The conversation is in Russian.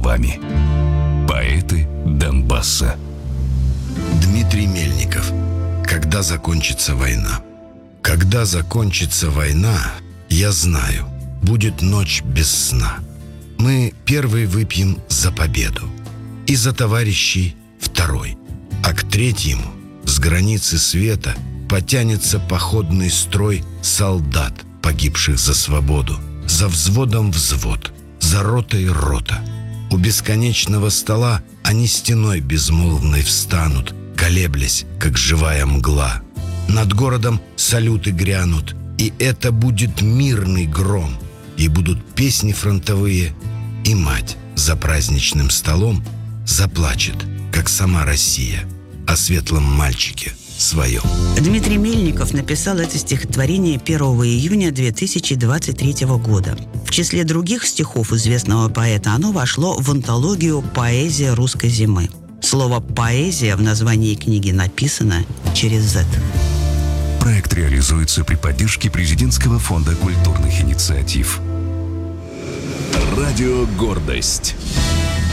судьбами. Поэты Донбасса. Дмитрий Мельников. Когда закончится война? Когда закончится война, я знаю, будет ночь без сна. Мы первый выпьем за победу, и за товарищей второй. А к третьему с границы света потянется походный строй солдат, погибших за свободу. За взводом взвод, за ротой рота. У бесконечного стола они стеной безмолвной встанут, колеблясь, как живая мгла. Над городом салюты грянут, и это будет мирный гром. И будут песни фронтовые, и мать за праздничным столом заплачет, как сама Россия, о светлом мальчике своем. Дмитрий Мельников написал это стихотворение 1 июня 2023 года. В числе других стихов известного поэта оно вошло в антологию «Поэзия русской зимы». Слово «поэзия» в названии книги написано через «Z». Проект реализуется при поддержке Президентского фонда культурных инициатив. Радио «Гордость».